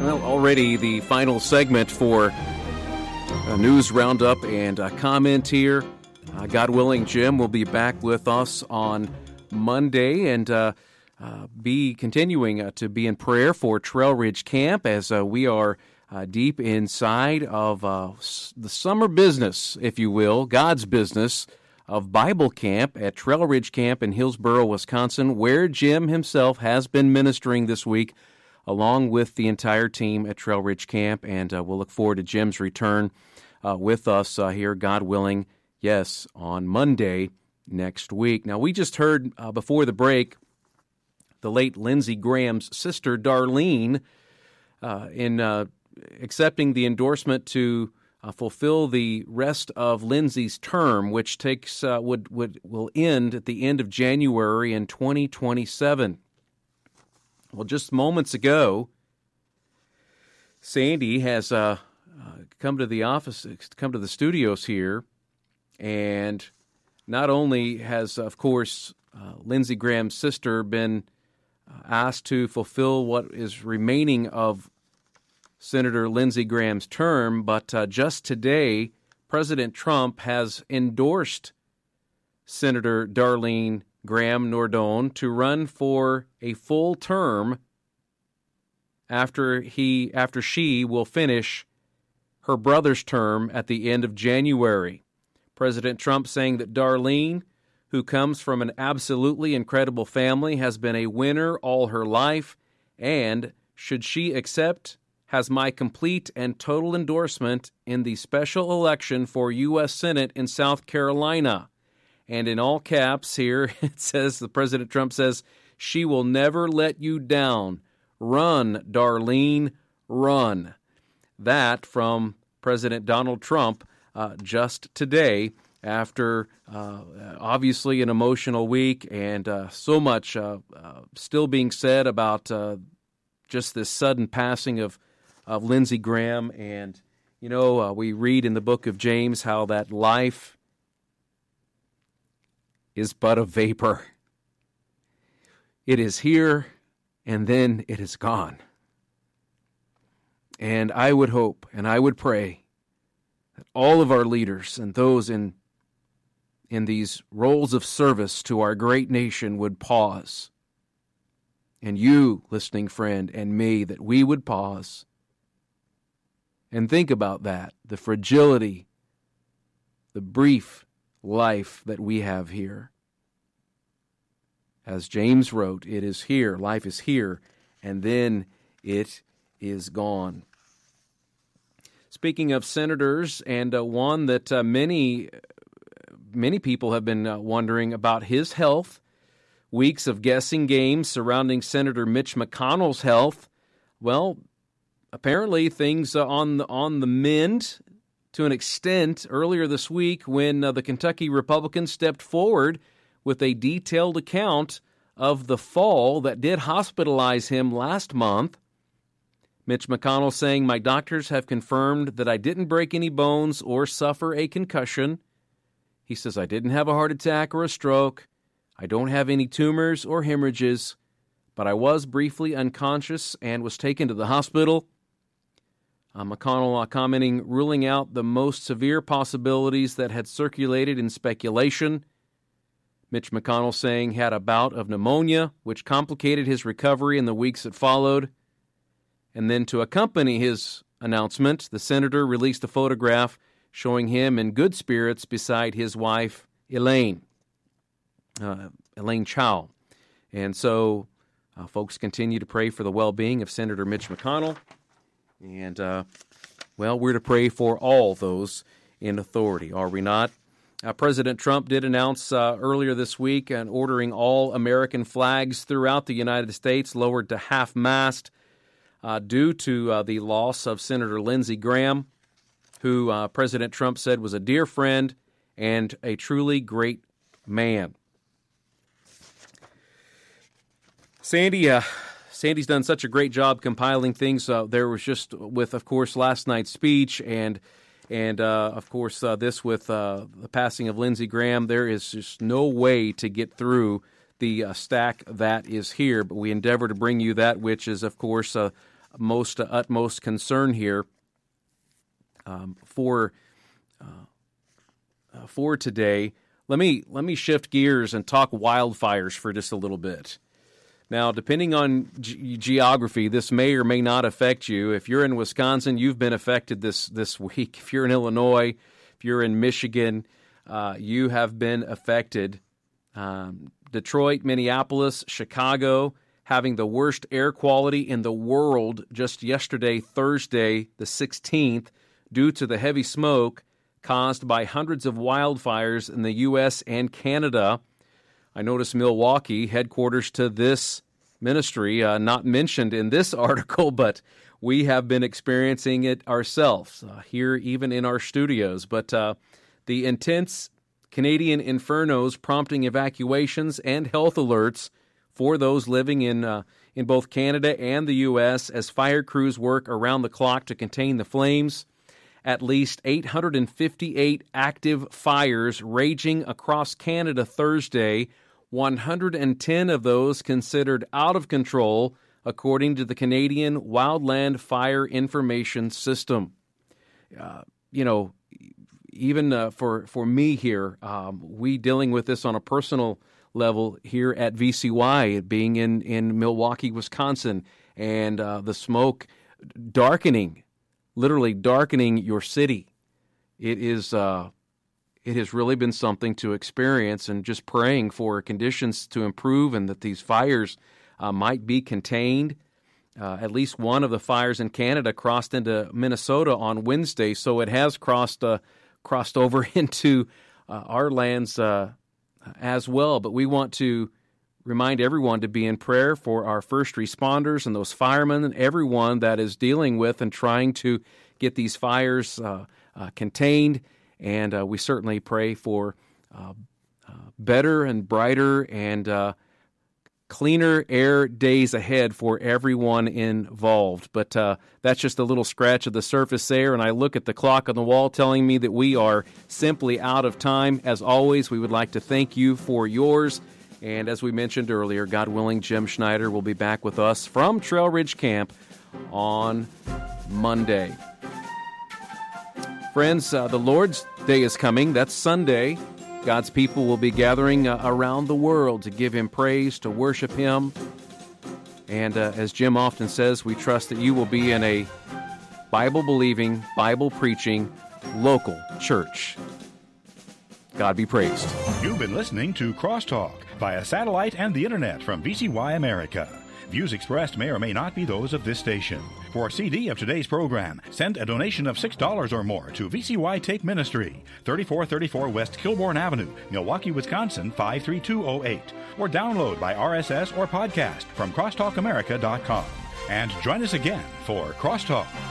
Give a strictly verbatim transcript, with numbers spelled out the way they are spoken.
Well, already the final segment for a news roundup and a comment here. Uh, God willing, Jim will be back with us on Monday and uh, uh, be continuing uh, to be in prayer for Trail Ridge Camp as uh, we are uh, deep inside of uh, the summer business, if you will, God's business of Bible Camp at Trail Ridge Camp in Hillsboro, Wisconsin, where Jim himself has been ministering this week, along with the entire team at Trail Ridge Camp, and uh, we'll look forward to Jim's return uh, with us uh, here, God willing, yes, on Monday next week. Now, we just heard uh, before the break the late Lindsey Graham's sister, Darlene, uh, in uh, accepting the endorsement to uh, fulfill the rest of Lindsey's term, which takes uh, would would will end at the end of January in twenty twenty-seven. Well, just moments ago, Sandy has uh, uh, come to the office, come to the studios here, and not only has, of course, uh, Lindsey Graham's sister been uh, asked to fulfill what is remaining of Senator Lindsey Graham's term, but uh, just today, President Trump has endorsed Senator Darlene Graham Nordone to run for a full term after he after she will finish her brother's term at the end of January. President Trump saying that Darlene, who comes from an absolutely incredible family, has been a winner all her life, and should she accept, has my complete and total endorsement in the special election for U S Senate in South Carolina. And in all caps here, it says, the President Trump says, she will never let you down. Run, Darlene, run. That from President Donald Trump uh, just today after uh, obviously an emotional week and uh, so much uh, uh, still being said about uh, just this sudden passing of, of Lindsey Graham. And, you know, uh, we read in the book of James how that life is but a vapor. It is here, and then it is gone. And I would hope, and I would pray, that all of our leaders and those in, in these roles of service to our great nation would pause. And you, listening friend, and me, that we would pause and think about that, the fragility, the brief life that we have here. As James wrote, it is here, life is here, and then it is gone. Speaking of senators, and uh, one that uh, many, many people have been uh, wondering about his health, weeks of guessing games surrounding Senator Mitch McConnell's health. Well, apparently things uh, on the, on the mend to an extent earlier this week when uh, the Kentucky Republicans stepped forward with a detailed account of the fall that did hospitalize him last month. Mitch McConnell saying, my doctors have confirmed that I didn't break any bones or suffer a concussion. He says, I didn't have a heart attack or a stroke. I don't have any tumors or hemorrhages, but I was briefly unconscious and was taken to the hospital. Uh, McConnell uh, commenting, ruling out the most severe possibilities that had circulated in speculation. Mitch McConnell saying had a bout of pneumonia, which complicated his recovery in the weeks that followed. And then to accompany his announcement, the senator released a photograph showing him in good spirits beside his wife, Elaine, uh, Elaine Chao. And so uh, folks continue to pray for the well-being of Senator Mitch McConnell. And, uh, well, we're to pray for all those in authority, are we not? Uh, President Trump did announce uh, earlier this week an ordering all American flags throughout the United States lowered to half-mast uh, due to uh, the loss of Senator Lindsey Graham, who uh, President Trump said was a dear friend and a truly great man. Sandy, uh, Sandy's done such a great job compiling things. Uh, there was just with, of course, last night's speech and, and uh, of course, uh, this with uh, the passing of Lindsey Graham. There is just no way to get through the uh, stack that is here, but we endeavor to bring you that which is, of course, uh, most uh, utmost concern here um, for uh, uh, for today. Let me let me shift gears and talk wildfires for just a little bit. Now, depending on ge- geography, this may or may not affect you. If you're in Wisconsin, you've been affected this, this week. If you're in Illinois, if you're in Michigan, uh, you have been affected. Um, Detroit, Minneapolis, Chicago, having the worst air quality in the world just yesterday, Thursday, the sixteenth, due to the heavy smoke caused by hundreds of wildfires in the U S and Canada. I noticed Milwaukee, headquarters to this ministry, uh, not mentioned in this article, but we have been experiencing it ourselves uh, here, even in our studios. But uh, the intense Canadian infernos prompting evacuations and health alerts for those living in uh, in both Canada and the U S as fire crews work around the clock to contain the flames. At least eight hundred fifty-eight active fires raging across Canada Thursday, one hundred ten of those considered out of control, according to the Canadian Wildland Fire Information System. Uh, you know, even uh, for, for me here, um, we dealing with this on a personal level here at V C Y, being in, in Milwaukee, Wisconsin, and uh, the smoke darkening literally darkening your city. It is, uh, it has really been something to experience, and just praying for conditions to improve and that these fires uh, might be contained. Uh, at least one of the fires in Canada crossed into Minnesota on Wednesday, so it has crossed uh, crossed over into uh, our lands uh, as well. But we want to remind everyone to be in prayer for our first responders and those firemen and everyone that is dealing with and trying to get these fires uh, uh, contained. And uh, we certainly pray for uh, uh, better and brighter and uh, cleaner air days ahead for everyone involved. But uh, that's just a little scratch of the surface there, and I look at the clock on the wall telling me that we are simply out of time. As always, we would like to thank you for yours. And as we mentioned earlier, God willing, Jim Schneider will be back with us from Trail Ridge Camp on Monday. Friends, uh, the Lord's Day is coming. That's Sunday. God's people will be gathering uh, around the world to give Him praise, to worship Him. And uh, as Jim often says, we trust that you will be in a Bible-believing, Bible-preaching, local church. God be praised. You've been listening to Crosstalk via satellite and the internet from V C Y America. Views expressed may or may not be those of this station. For a C D of today's program, send a donation of six dollars or more to V C Y Take Ministry, thirty-four thirty-four West Kilbourne Avenue, Milwaukee, Wisconsin, five three two oh eight. Or download by R S S or podcast from crosstalk america dot com. And join us again for Crosstalk.